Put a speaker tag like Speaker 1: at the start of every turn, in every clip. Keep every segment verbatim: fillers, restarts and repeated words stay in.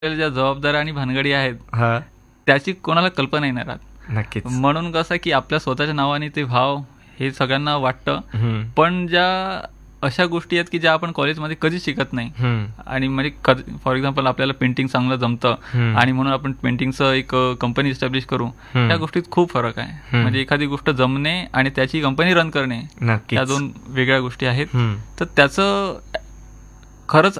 Speaker 1: ज्या जबाबदाऱ्या आणि भानगडी आहेत
Speaker 2: हा
Speaker 1: त्याची कोणाला कल्पना नाही राहत.
Speaker 2: नक्कीच.
Speaker 1: म्हणून कसं की आपल्या स्वतःच्या नावाने ते भाव हे सगळ्यांना वाटतं.
Speaker 2: हम्म,
Speaker 1: पण ज्या अशा गोष्टी आहेत की ज्या आपण कॉलेजमध्ये कधीच शिकत नाही.
Speaker 2: हम्म,
Speaker 1: आणि म्हणजे फॉर एक्झाम्पल आपल्याला पेंटिंग चांगलं जमतं
Speaker 2: हम्म.
Speaker 1: आणि म्हणून आपण पेंटिंगचं एक कंपनी इस्टॅब्लिश करू.
Speaker 2: हम्म.
Speaker 1: त्या गोष्टीत खूप फरक आहे.
Speaker 2: हम्म.
Speaker 1: म्हणजे एखादी गोष्ट जमणे आणि त्याची कंपनी रन करणे
Speaker 2: नक्कीच.
Speaker 1: त्या दोन वेगळ्या गोष्टी आहेत.
Speaker 2: हम्म,
Speaker 1: तर त्याचं खरंच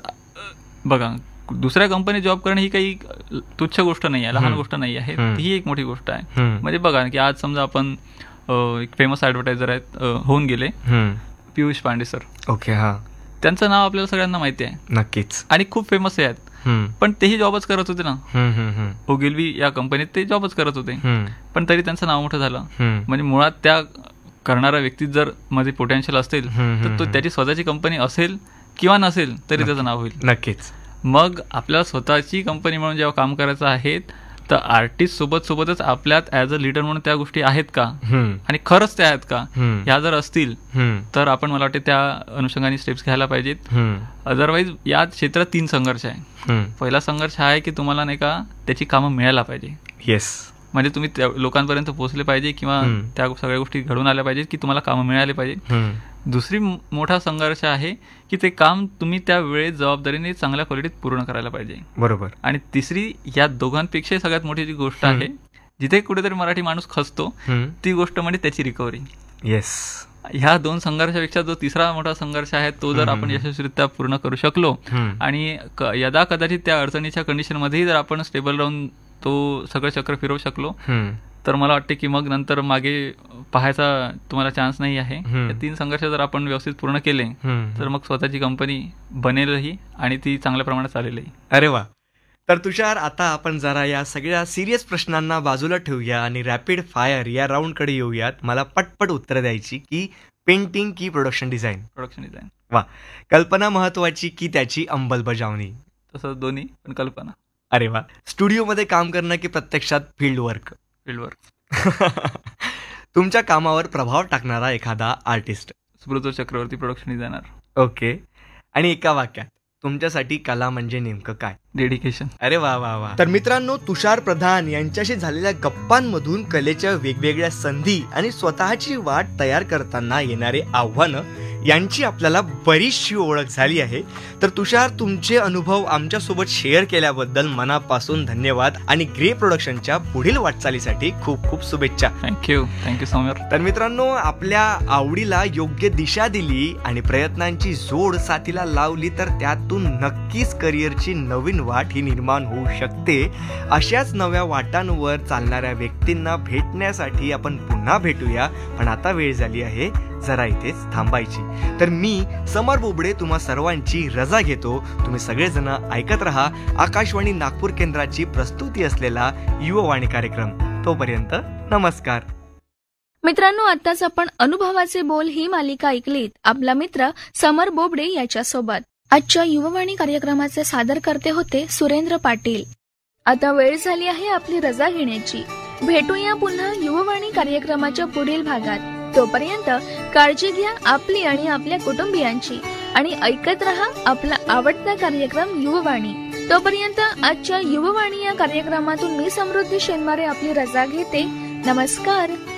Speaker 1: बघा दुसऱ्या कंपनी जॉब करणे ही काही तुच्छ गोष्ट नाही आहे, लहान
Speaker 2: हम्म.
Speaker 1: गोष्ट नाही आहे.
Speaker 2: हम्म.
Speaker 1: ही एक मोठी गोष्ट आहे.
Speaker 2: हम्म.
Speaker 1: म्हणजे बघा की आज समजा आपण अ, एक फेमस ॲडव्हर्टायझर आहेत अ, होऊन गेले
Speaker 2: हम्म.
Speaker 1: पियुष पांडे सर.
Speaker 2: ओके. हा
Speaker 1: त्यांचं नाव आपल्याला सगळ्यांना माहिती आहे
Speaker 2: नक्कीच.
Speaker 1: आणि खूप फेमस आहेत.
Speaker 2: हम्म,
Speaker 1: पण तेही जॉबच करत होते ना.
Speaker 2: हम्म, हम्म, हम्म,
Speaker 1: ओगिलवी या कंपनीत ते जॉबच करत होते.
Speaker 2: हम्म,
Speaker 1: पण तरी त्यांचं नाव मोठं झालं.
Speaker 2: हम्म.
Speaker 1: म्हणजे मुळात त्या करणाऱ्या व्यक्तीत जर मध्ये पोटेन्शियल असेल
Speaker 2: हम्म,
Speaker 1: तर तो
Speaker 2: हम्म.
Speaker 1: त्याची स्वतःची कंपनी असेल किंवा नसेल तरी त्याचं नाव होईल.
Speaker 2: नक्कीच.
Speaker 1: मग आपल्याला स्वतःची कंपनी म्हणून जेव्हा काम करायचं आहे तर आर्टिस्ट सोबत सोबतच आपल्यात ॲज अ लीडर म्हणून त्या गोष्टी आहेत का
Speaker 2: हम्म,
Speaker 1: आणि खरंच त्या आहेत का
Speaker 2: हम्म,
Speaker 1: ह्या जर असतील
Speaker 2: हम्म,
Speaker 1: तर आपण मला वाटते त्या अनुषंगाने स्टेप्स घ्यायला पाहिजेत.
Speaker 2: हम्म,
Speaker 1: अदरवाईज या क्षेत्रात तीन संघर्ष आहे.
Speaker 2: हम्म.
Speaker 1: पहिला संघर्ष हा आहे की तुम्हाला नाही का त्याची कामं मिळायला पाहिजे.
Speaker 2: येस.
Speaker 1: म्हणजे तुम्ही त्या लोकांपर्यंत पोहोचले पाहिजे किंवा
Speaker 2: हम्म.
Speaker 1: त्या सगळ्या गोष्टी घडून आल्या पाहिजेत की तुम्हाला कामं मिळाले पाहिजे.
Speaker 2: हम्म,
Speaker 1: दुसरी मो- मोठा संघर्ष आहे की ते काम तुम्ही त्या वेळेत जबाबदारीने चांगल्या क्वालिटीत पूर्ण करायला पाहिजे.
Speaker 2: बरोबर.
Speaker 1: आणि तिसरी या दोघांपेक्षा सगळ्यात मोठी जी गोष्ट आहे जिथे कुठेतरी मराठी माणूस खचतो
Speaker 2: हम्म.
Speaker 1: ती गोष्ट म्हणजे त्याची रिकव्हरी.
Speaker 2: येस.
Speaker 1: ह्या दोन संघर्षापेक्षा जो तिसरा मोठा संघर्ष आहे तो जर आपण यशस्वीरित्या पूर्ण करू शकलो
Speaker 2: हम्म.
Speaker 1: आणि क- यदा कदाचित त्या अडचणीच्या कंडिशनमध्येही जर आपण स्टेबल राहून तो सगळं चक्र फिरवू शकलो
Speaker 2: हम्म.
Speaker 1: तर मला वाटते की मग नंतर मागे पाहायचा तुम्हाला चान्स नाही आहे.
Speaker 2: हम्म.
Speaker 1: हे तीन संघर्ष जर आपण व्यवस्थित पूर्ण केले
Speaker 2: हम्म.
Speaker 1: तर मग स्वतःची कंपनी बनेलही आणि ती चांगल्या प्रमाणात चालेलही.
Speaker 2: अरे वा. तर तुषार, आता आपण जरा या सगळ्या सिरियस प्रश्नांना बाजूला ठेवूया आणि रॅपिड फायर या राऊंडकडे येऊयात. मला पटपट उत्तरं द्यायची की पेंटिंग की प्रोडक्शन डिझाईन.
Speaker 1: Production design.
Speaker 2: वा. कल्पना महत्वाची की त्याची अंमलबजावणी.
Speaker 1: तसं दोन्ही पण कल्पना.
Speaker 2: अरे वा. स्टुडिओमध्ये काम करणं की प्रत्यक्षात फील्ड वर्क.
Speaker 1: फील्डवर.
Speaker 2: तुमच्या कामावर प्रभाव टाकणारा एखादा artist.
Speaker 1: Subroto Chakraborty production designer.
Speaker 2: Okay. आणि एका वाक्यात तुमच्यासाठी कला म्हणजे नेमकं काय?
Speaker 1: डेडिकेशन.
Speaker 2: अरे वा वा वा. तर मित्रांनो, तुषार प्रधान यांच्याशी झालेल्या गप्पांमधून कलेच्या वेगवेगळ्या संधी आणि स्वतःची वाट तयार करताना येणारे आव्हानं यांची आपल्याला बरीचशी ओळख झाली आहे. तर तुषार, तुमचे अनुभव आमच्यासोबत शेअर केल्याबद्दल मनापासून धन्यवाद आणि ग्रे प्रोडक्शनच्या पुढील वाटचालीसाठी खूप खूप शुभेच्छा.
Speaker 1: थँक्यू. Thank you so much.
Speaker 2: तर मित्रांनो, आपल्या आवडीला योग्य दिशा दिली आणि प्रयत्नांची जोड साथीला लावली तर त्यातून नक्कीच करिअरची नवीन वाट ही निर्माण होऊ शकते. अशाच नव्या वाटांवर चालणाऱ्या व्यक्तींना भेटण्यासाठी आपण पुन्हा भेटूया. पण आता वेळ झाली आहे जरा इथेच थांबायची. तर मी समर बोबडे तुम्हा सर्वांची रजा घेतो. तुम्ही सगळेजण ऐकत रहा आकाशवाणी नागपूर केंद्राची प्रस्तुती असलेला युववाणी कार्यक्रम. तोपर्यंत नमस्कार.
Speaker 3: मित्रांनो, आताच आपण अनुभवाचे बोल ही मालिका ऐकलीत आपला मित्र समर बोबडे याच्यासोबत. आजच्या युववाणी कार्यक्रमाचे सादर करते होते सुरेंद्र पाटील. आता वेळ झाली आहे आपली रजा घेण्याची. भेटूया पुन्हा युववाणी कार्यक्रमाच्या पुढील भागात. तोपर्यंत काळजी घ्या आपली आणि आपल्या कुटुंबियांची आणि ऐकत रहा आपला आवडता कार्यक्रम युववाणी. तोपर्यंत आजच्या युववाणी या कार्यक्रमातून मी समृद्धी शेनमारे आपली रजा घेते. नमस्कार.